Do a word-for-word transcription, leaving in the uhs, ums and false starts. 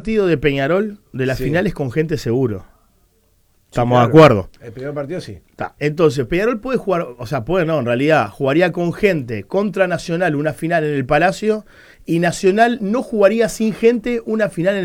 partido de Peñarol de las Sí. finales con gente seguro. Sí, Estamos claro. de acuerdo. El primer partido sí. Está. Entonces, Peñarol puede jugar, o sea, puede no, en realidad, jugaría con gente contra Nacional una final en el Palacio y Nacional no jugaría sin gente una final en